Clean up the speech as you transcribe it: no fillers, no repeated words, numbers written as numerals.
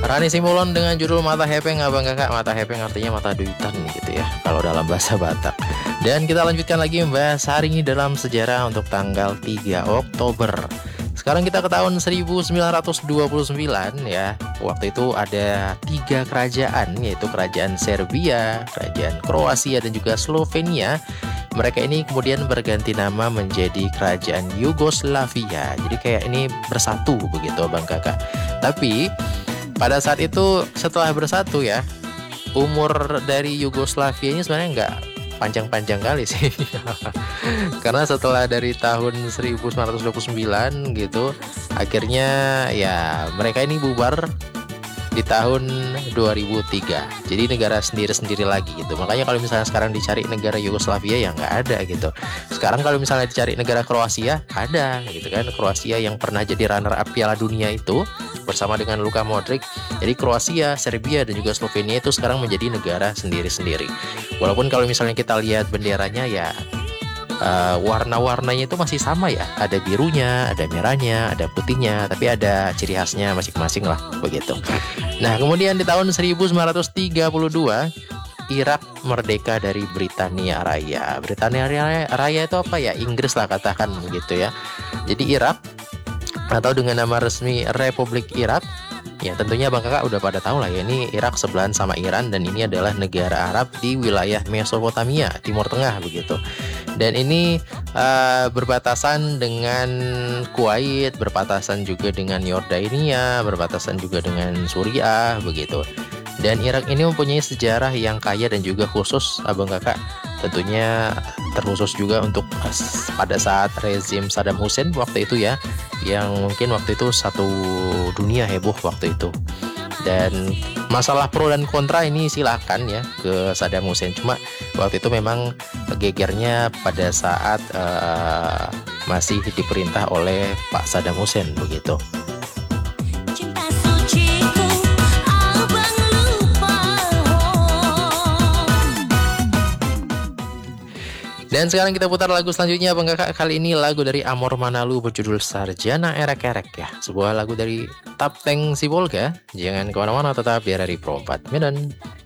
Rani Simbolon dengan judul Mata Hepeng, abang kakak. Mata Hepeng artinya mata duitan gitu ya, kalau dalam bahasa Batak. Dan kita lanjutkan lagi membahas hari ini dalam sejarah untuk tanggal 3 Oktober. Sekarang kita ke tahun 1929 ya. Waktu itu ada 3 kerajaan, yaitu kerajaan Serbia, kerajaan Kroasia, dan juga Slovenia. Mereka ini kemudian berganti nama menjadi kerajaan Yugoslavia. Jadi kayak ini bersatu begitu abang kakak. Tapi pada saat itu setelah bersatu ya, umur dari Yugoslavia ini sebenarnya nggak panjang-panjang kali sih. Karena setelah dari tahun 1929 gitu, akhirnya ya mereka ini bubar di tahun 2003. Jadi negara sendiri-sendiri lagi gitu. Makanya kalau misalnya sekarang dicari negara Yugoslavia ya nggak ada gitu. Sekarang kalau misalnya dicari negara Kroasia, ada gitu kan. Kroasia yang pernah jadi runner up Piala Dunia itu bersama dengan Luka Modric. Jadi Kroasia, Serbia, dan juga Slovenia itu sekarang menjadi negara sendiri-sendiri. Walaupun kalau misalnya kita lihat benderanya ya warna-warnanya itu masih sama ya. Ada birunya, ada merahnya, ada putihnya, tapi ada ciri khasnya masing-masing lah begitu. Nah, kemudian di tahun 1932 Irak merdeka dari Britania Raya. Britania Raya itu apa ya? Inggris lah katakan begitu ya. Jadi Irak atau dengan nama resmi Republik Irak. Ya tentunya bang kakak udah pada tahu lah ya, ini Irak sebelahan sama Iran, dan ini adalah negara Arab di wilayah Mesopotamia, Timur Tengah begitu. Dan ini berbatasan dengan Kuwait, berbatasan juga dengan Yordania, berbatasan juga dengan Suriah begitu. Dan Irak ini mempunyai sejarah yang kaya dan juga khusus abang kakak. Tentunya terkhusus juga untuk pada saat rezim Saddam Hussein waktu itu ya, yang mungkin waktu itu satu dunia heboh waktu itu. Dan masalah pro dan kontra ini silahkan ya ke Saddam Hussein. Cuma waktu itu memang gegernya pada saat masih diperintah oleh Pak Saddam Hussein begitu. Dan sekarang kita putar lagu selanjutnya bang kakak. Kali ini lagu dari Amor Manalu berjudul Sarjana Erek-Erek ya. Sebuah lagu dari Tapteng Sibolga. Jangan kemana-mana, tetap di RRI Pro 4 Medan.